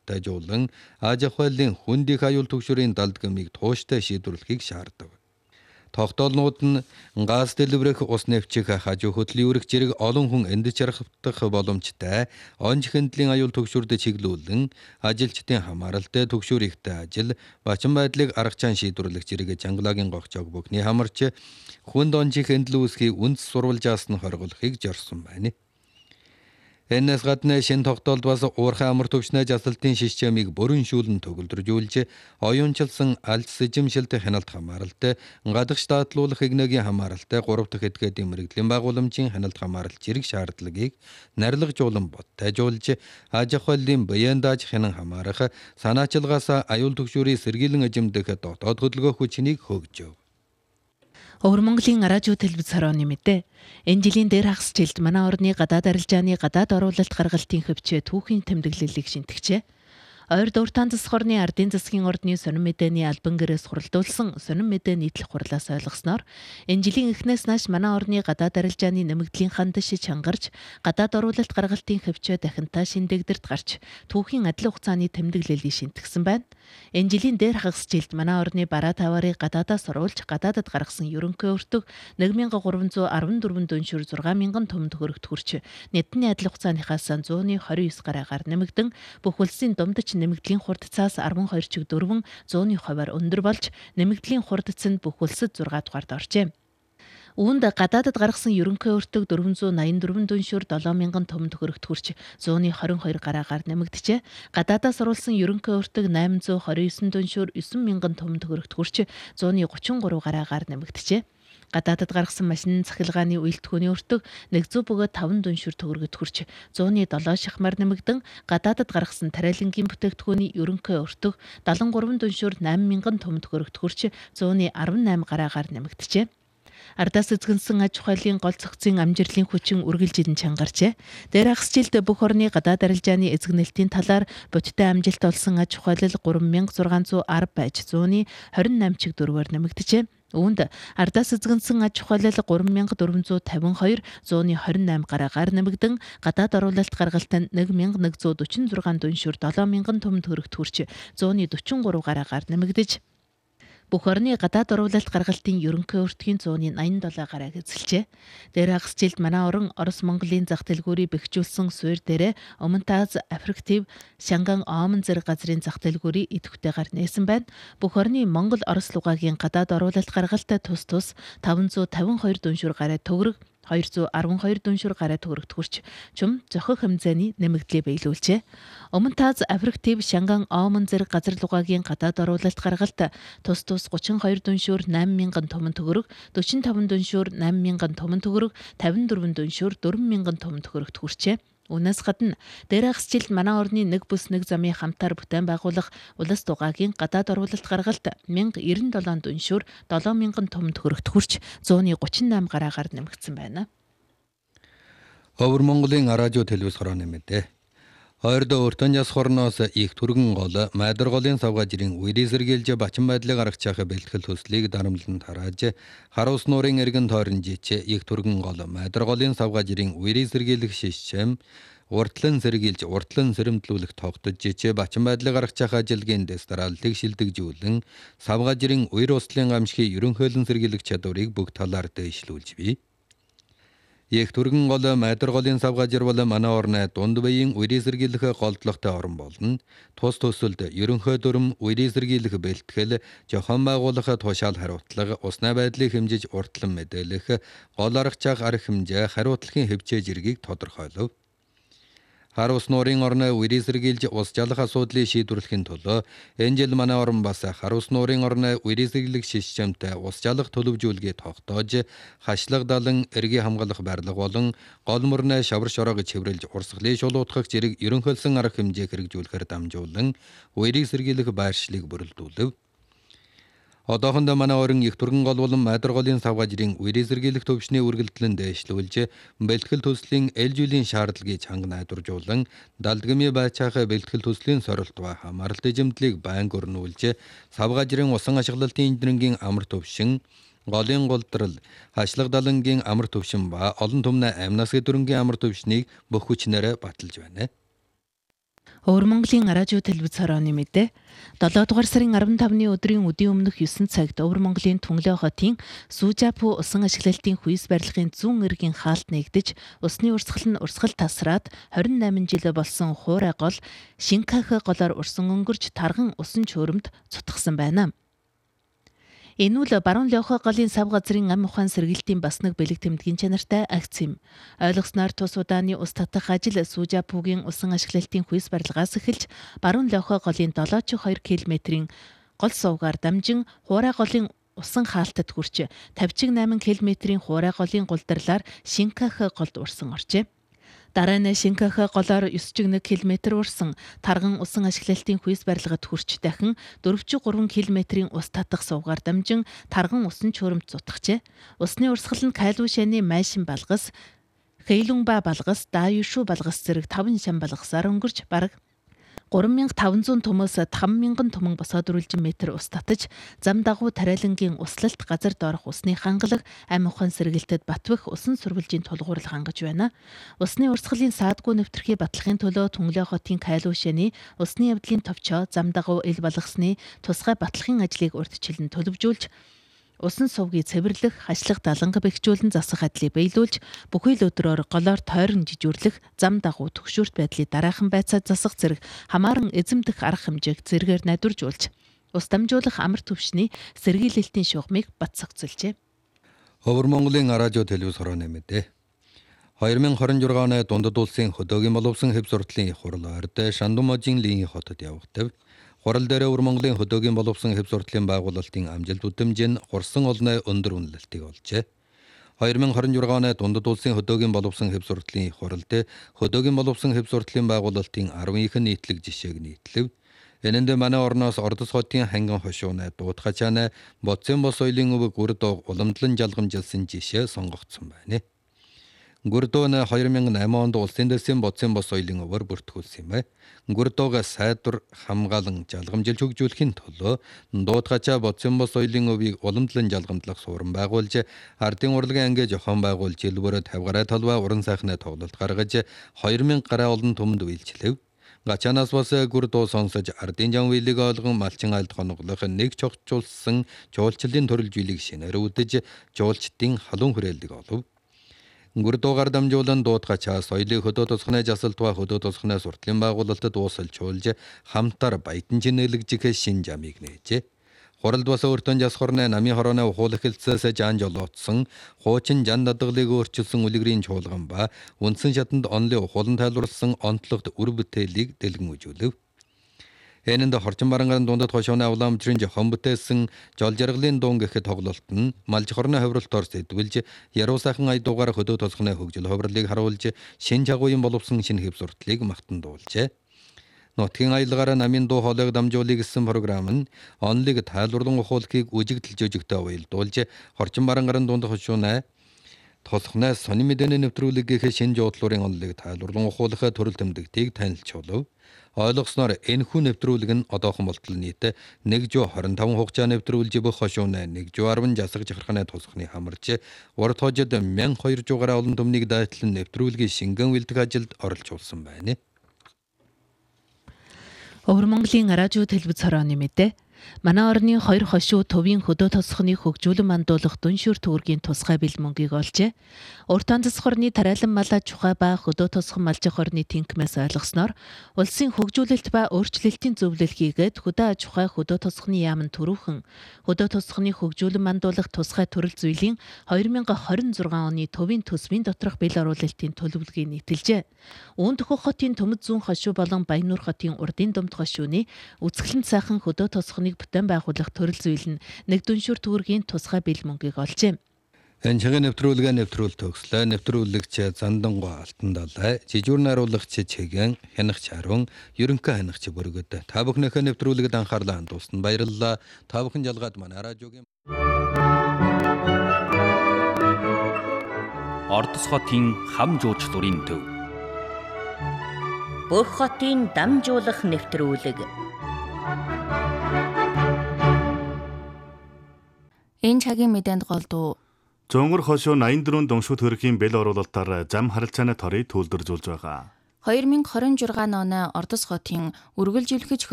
батайжуулан аж ахуйлын хүнд их аюул түгшүүрийн далдгамыг тууштай шийдвэрлэхийг шаардав. Тогтоолнууд нь газ дэлбэрэх, ус нэвчих, хажуу хөдлийн үрэх зэрэг олон хүн эндэж харагдах боломжтой онж хэмдлийн аюул түгшүүрд чиглүүлэн ажилчдын хамааралтай түгшүүр ихтэй ажил, бачин байдлыг аргачлан шийдвэрлэх зэрэг Жангалагийн гогчоог бүхний хамарч хүнд онж хэмдэл үүсхийг үндэс сурвалжаас нь хоригуулахыг зорьсон байна. Энэс гадна шин тогтоолд бас уурхай амар төвчнөө жасалтын шишчэмийг бүрэн шүүлэн төгөлдржүүлж оюунчилсан аль сэжимшилт хяналт хамааралтай гадагш даадлуулах игнэгийн хамааралтай 3 дахь этгээдийн мэрэгдлийн байгууламжийн хяналт хамааралт зэрэг шаардлагыг нарилгажуулан бодтайжуулж аж ахуйлын биеийн дааж хянан хамаарах санаачилгаас аюул түгшүүрийг сэргийлэн эзэмдэх дотоод хөдөлгөөх хүчнийг хөгжөв. Өвөр Монголын радио телевиз хорооны мэдээ. Энэ жилийн дээр хагас жилд манай орны гадаад арилжааны гадаад оруулалт гаргалтын хөвчөө түүхийн тэмдэглэлийг шинтгэжээ. Ойр Дуртан засаг орны ардын засгийн ордны сонин мэдээний албан гэрээс хуралдуулсан сонин мэдээ нийтлэх хурлаас ойлгосноор энэ жилийн эхнээс нааш манай орны гадаад арилжааны нэмэгдлийн хандш чангарч гадаад оруулалт гаргалтын хөвчөө дахинтаа шиндэгдэрт гарч түүхийн адил хугацааны тэмдэглэлийг шинтгэсэн байна. Энэ жилийн дээр хагас жилд манай орны бараа таваарыг гадаадаас оруулж гадаадад гаргасан ерөнхий өртөг 1314 дүншүр 6000 том төгрөгт хүрч нийтний адил хугацааныхаас 129 гараагаар нэмэгдэн бүх улсын думдч нэмэгдлийн хурдцаас 12 чиг 4 100%-аар өндөр болж нэмэгдлийн хурдцанд бүх улсад 6 дугаард оржээ. Үүнд гадаадад гаргасан ерөнхий өртөг 484 дүншүр 7000 том төгрөгт хүрч 122 гараагаар нэмэгдэжээ. Гадаадаас оруулсан ерөнхий өртөг 829 дүншүр 9000 том төгрөгт хүрч 133 гараагаар нэмэгдэжээ. Гадаадад гаргасан машин цахилгааны үйлдвэрийн өртөг 105 дүншүр төгрөгөд хүрч 107 шахмаар нэмэгдэн гадаадад гаргасан тариалангийн бүтээгдэхүүний ерөнхий өртөг 73 дүншүр 8000 том төгрөгөд хүрч 118 гараагаар нэмэгдэжээ. Ардаас эзэгэнсэн аж ахуйлын гол цогцын амжилтын хүчин үргэлжилэн чангарчээ. Дээр хагас жилд бүх орны гадаад арилжааны эзэгнэлтийн талаар бодиттой амжилт олсон аж ахуйлал 3610 байж 128 чиг 4-оор нэмэгдэжээ. Үүнд ардаас эзэгэнсэн аж ахуйлал 3452 128 гараагаар нэмэгдэн гадаад оруулалт гаргалтанд 1146 дүншүр 7000 том төгрөгт хүрч 143 гараагаар нэмэгдэж бүх орны гадаад оруулалт гаргалтын ерөнхий өртгийн 187 гарааг эзэлжээ. Дээр хагас жилд манай орон Орос Монголын зах дэлгүүрийг бэхжүүлсэн суурь дээрээ Өмнөтаз Аффирктив Шанган Омон зэрэг газрын зах дэлгүүрийг идэвхтэйгээр нээсэн байна. Бүх орны Монгол Орос лугагийн гадаад оруулалт гаргалтаа тус 552 дүншүр гараа төгрөг 212 дүншүр гараа төгрөгт хүрч чум зохих хэмжээний нэмэгдлийг биелүүлжээ. Өмнөтаз Аффирктив Шанган Омон зэрэг газар лугагийн гадаад оруулалт гаргалт тус 32 дүншүр 8000 том төгрөг 45 дүншүр 8000 том төгрөг 54 дүншүр 4000 том төгрөгт хүрчээ. Үнээс гадна дээр хагас жилд манай орны нэг бүс нэг замын хамтаар бүтээн байгуулах улс дугаагийн гадаад оруулалт гаргалт 1097 дүншүр 7000 том төгрөгт хүрч 138 гараагаар нэмэгдсэн байна. Өвөр Монголын радио телевиз хорооны мэдээ. Ойрдо өртөн яс хорноос их түргэн гол майдар голын савга жирийн үерийн сэргийлж бачин байдлыг аргачлах бэлтгэл төслийг дарамтлан тарааж харуус нуурын эргэн тойронжич их түргэн гол майдар голын савга жирийн үерийн сэргийлэх шишчэм уртлан сэргийлж уртлан сэрэмтлүүлэх тогтож жич бачин байдлыг аргачлах ажилгийн дестралтыг шилдэгжүүлэн савга жирийн үер услын гамшигын ерөнхийлөн сэргийлэх чадварыг бүх талаар дэвшлүүлж бий. Их түргэн гол майдар голын савга жир бол манай орны дунд биеийн үерийн сэргийлэх голдлоготой орн болно. Тус төсөлд ерөнхий дүрм үерийн сэргийлэх бэлтгэл, зохион байгуулах тушаал хариуцлага, усны байдлыг хэмжиж уртлан мэдээлэх, гол аргачлах арга хэмжээ, хариуцлагын хэмжээ зэргийг тодорхойлов. Харуус нуурын орны үерийн сэргийлж ус жалах асуудлыг шийдвэрлэхийн тулд энэ жил манай орн бас харуус нуурын орны үерийн сэргийлэх шишчэмтэй ус жалах төлөвжүүлгийг тогтоож хашлагдалан эргийн хамгаалах барилга болон гол мөрнө шавар шороог чиврэлж урсгалыг шулуутгах зэрэг ерөнхийлсөн арга хэмжээ хэрэгжүүлэхээр дамжуулан үерийн сэргийлэх байршлыг бүрэлдүүлэв. Одоохондоо манай орон их түргэн гол болон майдар голын савга жирийн үерийн сэргийлэх төвшний үргэлжлэн дэвшлүүлж бэлтгэл төслийн эл жилийн шаардлагыг чанга найдваржуулан далдгамын байцаах бэлтгэл төслийн сорилт ба хамааралт эзэмдлийг байнга өрнүүлж савга жирийн усан ашиглалтын инженерингийн амар төвшин голын голдрал хашлаг далангийн амар төвшин ба олон түмний амнаас дөрөнгийн амар төвшнийг бүх хүчнээрээ баталж байна. Өвөр Монголын радио телевиз хорооны мэдээ 7 дугаар сарын 15-ны өдрийн үдийн өмнөх 9 цагт Өвөр Монголын Түнглээ хотын Сүүжапу усан ашиглалтын хүйс барилгын зүүн эргийн хаалт нэгдэж усны урсгал нь урсгал тасраад 28 жил болсон хуурай гол Шинках голоор урсан өнгөрч тарган усан чөөрөмд цутгсан байна. Энэ үл баруун Лёхо голын сав газрын ам ухаан сэргээлтийн бас нэг бэлэг тэмдгийн чанартай акц юм. Ойлгосноор тус удааны ус татах ажил Сүүжапугийн усан ашиглалтын хүйс барилгаас эхэлж баруун Лёхо голын 72 км-ийн гол сувгаар дамжин хуурай голын усан хаалтад хүрч 58 км-ийн хуурай голын гулдарлаар Шинках голд урсан оржээ. Дараа нь Шинках голоор 9.1 км урсан тарган усан ашиглалтын хүйс барилгад хүрч дахин 4.3 км-ийн ус татах сувгаар дамжин тарган усан чөөрөмт зутгажээ. Усны урсгал нь Кайлуу шаны Майшин балгас, Хэйлүнба балгас, Дааюшу балгас зэрэг 5 шам балгасаар өнгөрч бараг 3500 түмээс 5000 түмэн босоод үргэлжин метр ус татаж зам дагуу тариалангийн услалт газар доорох усны хангалаг ам ухаан сэргээлтэд Батбөх усан сурвалжийн тулгуурлал хангаж байна. Усны урсгалын саадгүй нэвтрхий батлахын төлөө Түнглээ хотын Кайлуу шаны усны явдлын товчоо зам дагуу ил балгасны тусгай батлахын ажлыг урьдчилан төлөвжүүлж усан сувгийг цэвэрлэх, хашлах даланга бэхжүүлэн засах ажлыг биелүүлж, бүхий л өдрөөр голоор тойрон жижүүрлэх, зам дагуу төгшүүрт байдлыг дараахан байцаад засах зэрэг хамааран эзэмдэх арга хэмжээг зэргээр найдваржуулж, ус дамжуулах амар төвшний сэргийлэлтийн шугамыг батсагцуулжээ. Өвөр Монголын радио телевиз хорооны мэдээ. 2026 оны дундад улсын хөдөөгийн боловсон хэв сурдлын их хурал орд Шандуможийн линийн хотод явагдав. Хурал дээр Өвөр Монголын хөдөөгийн боловсон хэв сурдлын байгуулалтын амжилт үдэмж нь хурсан олны өндөр үнэлэлтийг олжээ. 2026 оны дундад улсын хөдөөгийн боловсон хэв сурдлын их хуралд хөдөөгийн боловсон хэв сурдлын байгуулалтын 10-ийнх нь нийтлэг жишээг нийтлэв. Энэнд манай орноос Ордос хотын ханган хошууны Дуутгачааны Боцсон бос соёлын өвөг Гүрдөө уламжлан жалгамжилсан жишээ сонгогдсон байна. Гүрдөө нь 2008 онд улсын дэсийн Боцсон бос соёлын өвөр бүртгүүлсэн юм. Гүрдөөг сайдвар хамгаалан жалгамжилж хөгжүүлэхийн төлөө Дуутгачаа Боцсон бос соёлын өвийг уламжлан жалгамдлах суурин байгуулж, ардын урлагийн анги жохон байгуулж, жилбөрө 50 гаруй толгой уран сайхны тоглолт гаргаж 2000 гаруй олон түмэнд үйлчлэв. Гачаанаас бас Гүрдөө сонсож ардын жан үйлийг ойлгон малчин айлд хоноглох нэг чогцуулсан жуулчлалын төрөл зүйлийг шинээр үдэж, жуулчдын халуун хүрээлдэг олов. Гүрдөөгаар дамжуулан Дуутгачаа соёлын хөдөө тосгоны жасалтва хөдөө тосгоны суртлын байгуулалтад уусалжуулж хамтар баятан чинэлэгжих шин жамыг нээжээ. Хуралд бас өөртөө жас хорны намын хорооны ухуул эхэлцээс жан жолоодсон хуучин жан дадгалыг өөрчилсөн үлгэрийн чуулган ба үндсэн шатанд онлын ухуулан тайлбарласан онцлогт үр бүтээлийг дэлгэн үзүүлв. Энэнд хорчин баранган дундад хошооны авламжрын жохон бүтээсэн жол жаргалын дуун гэх тоглолт нь малж хорны ховролтоор сэдвэлж яруу сайхан айдуугаар хөдөө тосгоны хөгжил ховрлыг харуулж шин чагууын боловсон шинэ хэв суртлыг магтан дуулжээ. Нутгийн аялгаараа намын дуу хоолойг дамжуулъя гэсэн програм нь онлыг тайлбарлан ухуулахыг үжигдэлж өжигтэй уялдуулж хорчин барангарын дундад хошооны толхноос сони мэдээний нэвтрүүлэг гэх шин жуудлуурын онлыг тайлбарлан ухуулах төрөл тэмдэгтийг танилцуулв. Ойлгосноор энэхүү нэвтрүүлэг нь одоохон болтол нийт 1.25 хугацаа нэвтрүүлж бүх хошууны 1.10 жасаг жахарханы тусахны хамарч урд хожид 1200 гаруй олон түмнийг дайтлан нэвтрүүлгийн шингэн үйлдэх ажилд оролцуулсан байна. Өвөр Монголын радио телевиз хорооны мэдээ. Манай орны 2 хошуу төвийн хөдөө тосгоны хөгжүүлэн мандуулах дүншүр төвөргийн тусгай бэл мөнгийг олжээ. Урт анзас хорны тариалан малаа чухай ба хөдөө тосгон малжих орны тэнхмээс ойлгосноор улсын хөгжүүлэлт ба өөрчлөлтийн зөвлөл хийгээд хөдөө аж ахуй хөдөө тосгоны яамн төрүүхэн хөдөө тосгоны хөгжүүлэн мандуулах тусгай төрөл зүйлийн 2026 оны төвийн төсвийн доторх бэл оруулалтын төлөвлөгөөг нийтэлжээ. Үүнд Хөх хотын Төмөд зүүн хошуу болон Баяннуур хотын Урдын Думд хошууны үцгэлэн сайхан хөдөө тосгоныг бүтээн байгуулах төрөл зүйл нь нэг дүншүр төвөргийн тусгай бэл мөнгийг олжээ. Энэ чигээр нэвтрүүлгээ нэвтрүүл төгслөө. Нэвтрүүлэгч Зандангой Алтан далай, жижүүр найруулагч Чэгэн, Хянагч Харун, ерөнхий хянагч Бүргэд. Та бүхнийхээ нэвтрүүлэгт анхаарлаа хандуулсанд баярлалаа. Та бүхэн жалгаад манай радиогийн Ордос хотын хам жуучлалын төв. Бүх хотын дамжуулах нэвтрүүлэг. Энэ цагийн мэдээнд голдуу Зөнгөр хошуу 84 дүншүү төрхийн бэл оруулалтаар зам харилцааны торыг төлдөржүүлж байгаа. 2026 оны Ордос хотын үргэлжлүүлэгч